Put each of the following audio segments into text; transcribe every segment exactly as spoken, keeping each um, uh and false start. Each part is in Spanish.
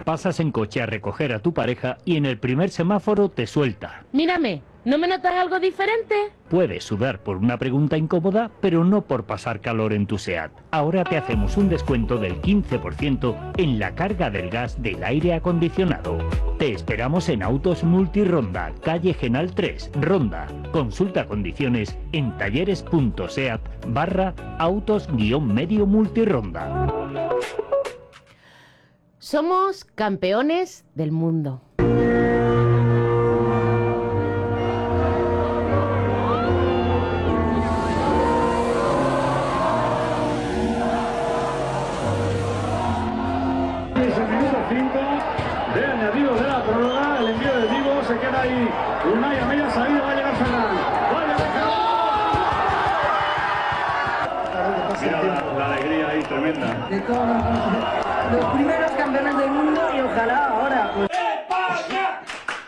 Pasas en coche a recoger a tu pareja y en el primer semáforo te suelta. Mírame, ¿no me notas algo diferente? Puedes sudar por una pregunta incómoda, pero no por pasar calor en tu SEAT. Ahora te hacemos un descuento del quince por ciento en la carga del gas del aire acondicionado. Te esperamos en Autos Multironda, calle Genal tres, Ronda. Consulta condiciones en talleres.seat barra autos guión medio multironda. Somos campeones del mundo. De añadido de la prórroga, el envío de Divo, se queda ahí Unai a media salida, va a llegar Ferran. Mira la, la alegría ahí tremenda. De todos los, los primeros campeones del mundo y ojalá ahora. Pues... ¡España!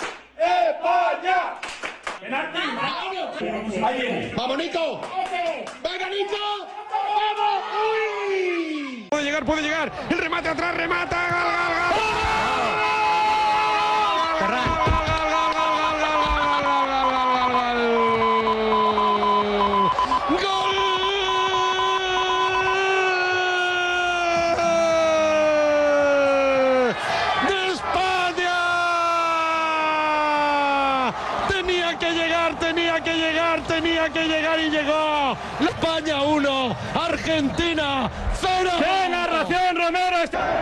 ¡España! ¡Penalti! Ahí viene. ¡Vamos, Nico! ¡Venga, Nico! ¡Vamos! ¡Uy! Puede llegar, puede llegar. El remate atrás, remata. ¡Gol, gol, gol! Tenía que llegar y llegó. España uno, Argentina cero. ¡Qué narración, Romero!